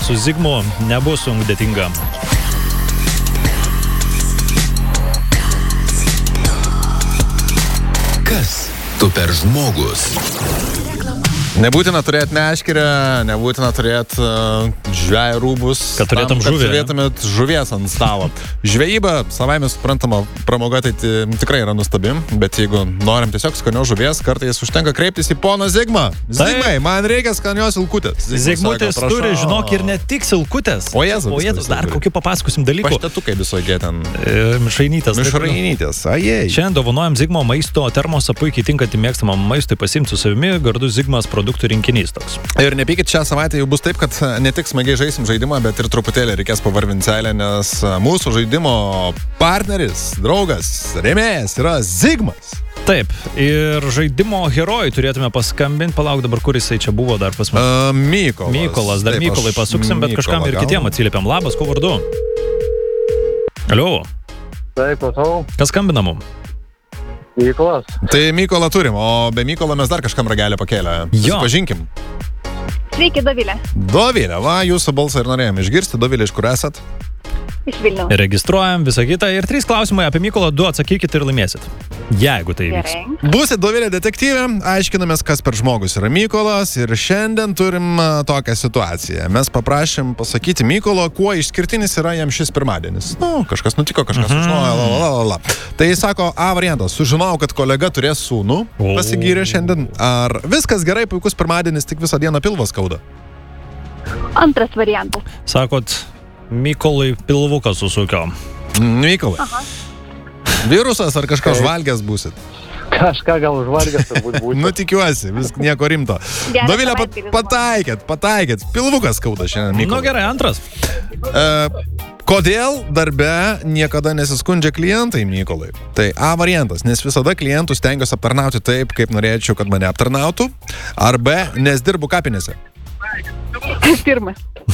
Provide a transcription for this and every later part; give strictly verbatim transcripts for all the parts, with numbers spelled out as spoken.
su Zigmu nebus sudėtinga. Kas tu per žmogus? Nebūtina turėti meškerę, nebūtina turėti uh, žvejų rūbus, kad turėtum tam, kad žuvį, turėtumėt žuvies ant stalo. Žvejyba, savaime suprantama, pramoga tai tikrai yra nuostabi, bet jeigu norim tiesiog skanios žuvies, kartais užtenka kreiptis į poną Zigmą. Zigmai, man reikia skanios silkutės. Zigmutis sako, turi, žinok, ir ne tik silkutės. O Jėzus. O Jėzus, dar kokių papasakosim dalykų. Paštetukai visokie ten. E, mišrainytės. Mišrainytės, ajei. Šiandien dovanojam Zigmo maisto termosą, puikiai tinkantį mėgstamam maistui pasimti su savimi, gardus Zigmas produktų rinkinys toks. Ir nepykit, šią savaitę jau bus taip, kad ne tik smagiai žaisim žaidimą, bet ir truputėlį reikės pavarvinti celę, nes mūsų žaidimo partneris, draugas, rėmėjas yra Zigmas. Taip, ir žaidimo herojui turėtume paskambinti, palauk dabar, kur jisai čia buvo dar pas mus. Uh, Mykolas. Mykolas, dar Taip, Mykolai pasuksim, bet Mykolą kažkam ir gal. kitiem atsiliepiam. Labas, kuo vardu? Alio. Taip, matau. Kas skambina mum? Mykolas. Tai Mykolą turim, o be Mykolo mes dar kažkam ragelę pakėlę. Jo. Pažinkim. Sveiki, Dovilė. Dovilė, va, jūsų balsą ir norėjom išgirsti. Dovilė, iš kur esat? Iš Vilniaus. Registruojam visą kitą ir trys klausimai apie Mykolą, du atsakykit ir laimėsit. Jeigu tai vyks. Gerai. Būsit Dovilė detektyvė, aiškinamės, kas per žmogus yra Mykolas ir šiandien turim a, tokią situaciją. Mes paprašėm pasakyti Mykolo, kuo išskirtinis yra jam šis pirmadienis. Nu, kažkas nutiko, kažkas Mhm. sužinojo, la, la, la, la. Tai jis sako, A variantas, sužinojau, kad kolega turės sūnų, O. pasigyrė šiandien. Ar viskas gerai, puikus pirmadienis, tik visą dieną pilvas skauda? Antras variantas. Sakot, Mykolui pilvuką susukio. Mykolai. Aha. Virusas ar kažką žvalgęs būsit? Kažką gal užvargęs turbūt būtų. Nu, tikiuosi, vis nieko rimto. Geras Dovilė, pat, savaitgalis, pataikėt, pataikėt. Pilvukas skauda šiandien, Nu Mykolai. gerai, antras. E, kodėl darbe niekada nesiskundžia klientai, Mykolai? Tai A variantas, nes visada klientus stengiuosi aptarnauti taip, kaip norėčiau, kad mane aptarnautų. Ar B, nes dirbu kapinėse. Pirmas.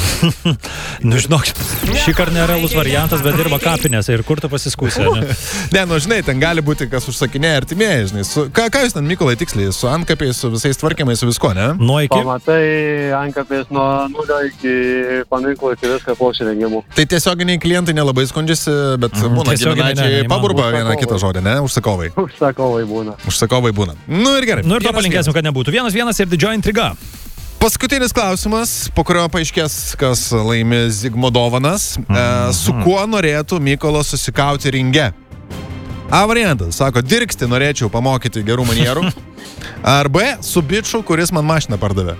Nu žinokit, šį kartą nerealus variantas, bet dirba kapinėse ir kur tu pasiskūsi, ne? Ne, nu žinai, ten gali būti, kas užsakinėja artimieji, žinai. Su, ką, ką jūs ten, Mykolai, tiksliai? Su antkapiais, su visais tvarkymais, su visko, ne? Nuo iki. Pamatai, ankapės nuo nulio iki paminklo, iki viską po įrengimų. Tai tiesioginiai klientai nelabai skundžiasi, bet Mhm, būna tiesioginiai ne, giminaičiai neįmanoma. paburba vieną Užsakovai. kitą žodį, ne? Užsakovai. Užsakovai būna. Užsakovai būna. Nu ir gerai. Nu ir to Vienas palinkėsim, kad nebūtų. Vienas vienas ir didžioji intriga. Paskutinis klausimas, po kurio paaiškės, kas laimi Zigmo dovanas. E, su kuo norėtų Mykolas susikauti ringe? A variantas, sako, dirksti norėčiau pamokyti gerų manierų. Ar B, su biču, kuris man mašiną pardavė.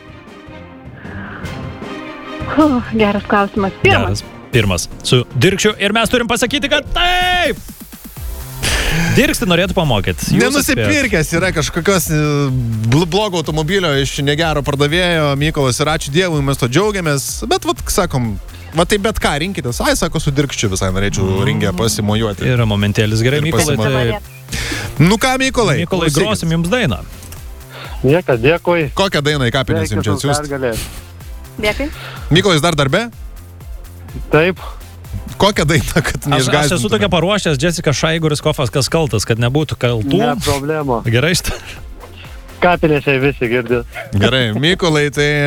Huh, geras klausimas. Pirmas. Geras. Pirmas. Su Dirkščiu ir mes turim pasakyti, kad taip! Dirksti norėtų pamokyti. Nenusipirkęs yra kažkokios e, bl- blogo automobilio iš negero pardavėjo Mykolas ir ačiū Dievui, mes to džiaugiamės. Bet, vat, sakom, va tai bet ką rinkitės. Ai, sako, su Dirkščiu visai norėčiau ringę pasimojuoti. Yra momentėlis. Gerai, Ir Mykolai. pasimokyti. Tai, Nu ką, Mykolai? Mykolai, klausykit. grosim jums dainą. Niekas, dėkui. Kokią dainą į kapinės jums čia atsiųsti? Pergalė. Dėkui. Mykolai, dar darbe? Taip. Kokią dainą, kad Aš, aš neišgąsdintume? esu tokia paruošęs, Jessica Šaigoris Kofas, kas kaltas, kad nebūtų kaltų. Ne problema. Gerai, šitą. Kapinėse visi girdės. Gerai, Mykolai, tai